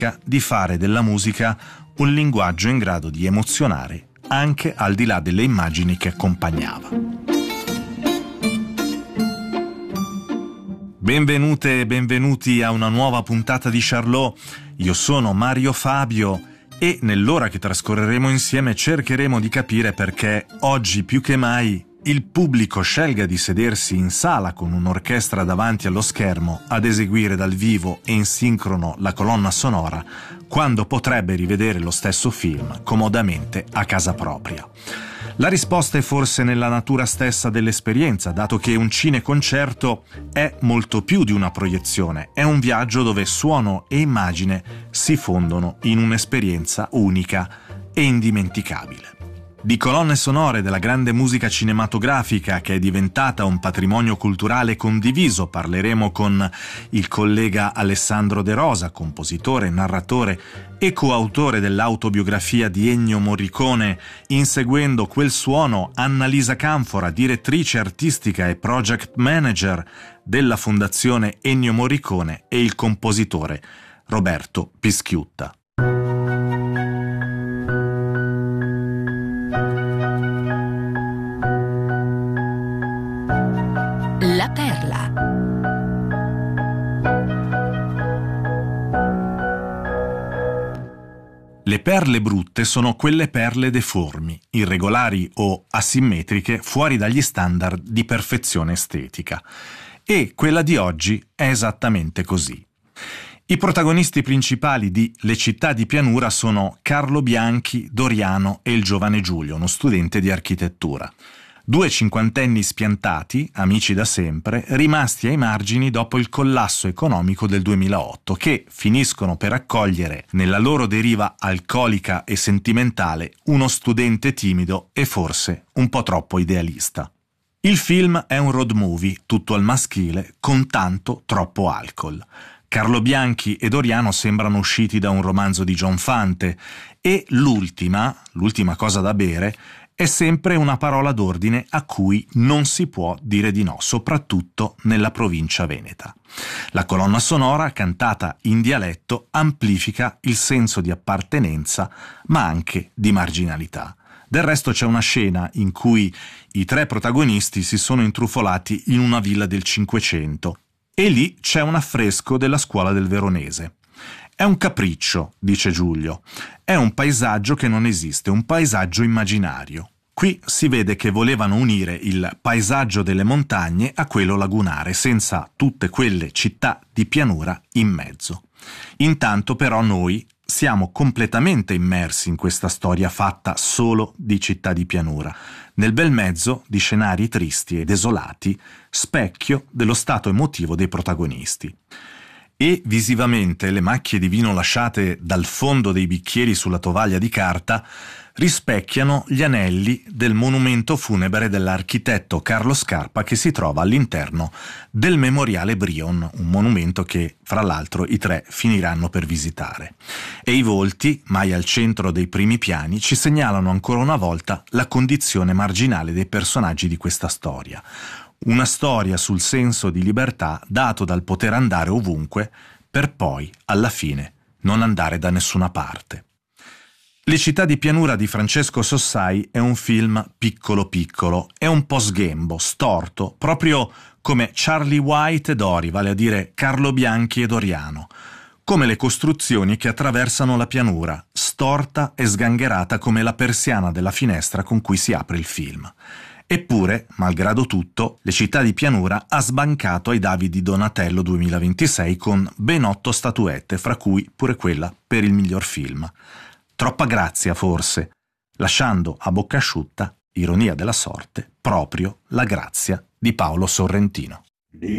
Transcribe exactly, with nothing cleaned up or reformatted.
cerca di fare della musica un linguaggio in grado di emozionare anche al di là delle immagini che accompagnava. Benvenute e benvenuti a una nuova puntata di Charlot. Io sono Mario Fabio e nell'ora che trascorreremo insieme cercheremo di capire perché oggi più che mai il pubblico scelga di sedersi in sala con un'orchestra davanti allo schermo ad eseguire dal vivo e in sincrono la colonna sonora, quando potrebbe rivedere lo stesso film comodamente a casa propria. La risposta è forse nella natura stessa dell'esperienza, dato che un cineconcerto è molto più di una proiezione, è un viaggio dove suono e immagine si fondono in un'esperienza unica e indimenticabile. Di colonne sonore della grande musica cinematografica che è diventata un patrimonio culturale condiviso parleremo con il collega Alessandro De Rosa, compositore, narratore e coautore dell'autobiografia di Ennio Morricone. Inseguendo quel suono, Annalisa Canfora, direttrice artistica e project manager della Fondazione Ennio Morricone, e il compositore Roberto Pischiutta. La Perla. Le perle brutte sono quelle perle deformi, irregolari o asimmetriche fuori dagli standard di perfezione estetica. E quella di oggi è esattamente così. I protagonisti principali di Le città di pianura sono Carlo Bianchi, Doriano e il giovane Giulio, uno studente di architettura. Due cinquantenni spiantati, amici da sempre, rimasti ai margini dopo il collasso economico del duemilaotto, che finiscono per accogliere nella loro deriva alcolica e sentimentale uno studente timido e forse un po' troppo idealista. Il film è un road movie, tutto al maschile, con tanto troppo alcol. Carlo Bianchi e Doriano sembrano usciti da un romanzo di John Fante e l'ultima, l'ultima cosa da bere, è sempre una parola d'ordine a cui non si può dire di no, soprattutto nella provincia veneta. La colonna sonora, cantata in dialetto, amplifica il senso di appartenenza, ma anche di marginalità. Del resto c'è una scena in cui i tre protagonisti si sono intrufolati in una villa del Cinquecento e lì c'è un affresco della scuola del Veronese. È un capriccio, dice Giulio. È un paesaggio che non esiste, un paesaggio immaginario. Qui si vede che volevano unire il paesaggio delle montagne a quello lagunare, senza tutte quelle città di pianura in mezzo. Intanto però noi siamo completamente immersi in questa storia fatta solo di città di pianura, nel bel mezzo di scenari tristi e desolati, specchio dello stato emotivo dei protagonisti. E visivamente le macchie di vino lasciate dal fondo dei bicchieri sulla tovaglia di carta rispecchiano gli anelli del monumento funebre dell'architetto Carlo Scarpa che si trova all'interno del Memoriale Brion, un monumento che, fra l'altro, i tre finiranno per visitare. E i volti, mai al centro dei primi piani, ci segnalano ancora una volta la condizione marginale dei personaggi di questa storia. Una storia sul senso di libertà dato dal poter andare ovunque per poi, alla fine, non andare da nessuna parte. Le città di pianura di Francesco Sossai è un film piccolo piccolo, è un po' sghembo, storto, proprio come Charlie White e Dory, vale a dire Carlo Bianchi e Doriano, come le costruzioni che attraversano la pianura, storta e sgangherata come la persiana della finestra con cui si apre il film. Eppure, malgrado tutto, Le città di pianura ha sbancato ai David di Donatello duemilaventisei con ben otto statuette, fra cui pure quella per il miglior film. Troppa grazia, forse, lasciando a bocca asciutta, ironia della sorte, proprio la grazia di Paolo Sorrentino.